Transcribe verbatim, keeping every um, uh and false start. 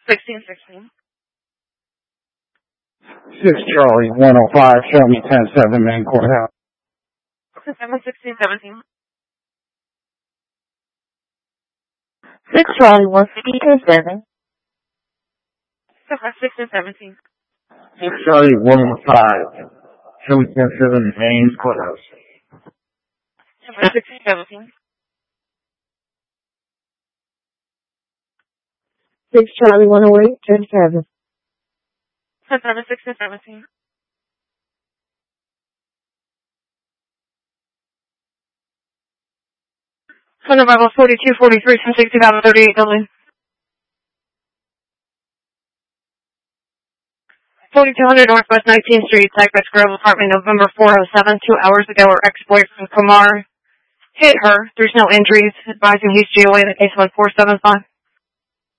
sixteen sixteen. six Charlie, one oh five, show me ten seven, main courthouse. seven sixteen seventeen. six Charlie, one fifty, ten seven. sixteen seventeen. six Charlie, one oh five, show me ten seven, main courthouse. sixteen seventeen. six Charlie, one oh eight, ten seven. seven sixteen seventeen. Phone number forty-two forty-three, ten sixty-five, thirty-eight Dublin. forty-two hundred Northwest nineteenth Street, Cypress Grove apartment, November four oh seven. Two hours ago, her ex-boyfriend Kumar hit her. There's no injuries. Advising he's G O A, the case one four seven five.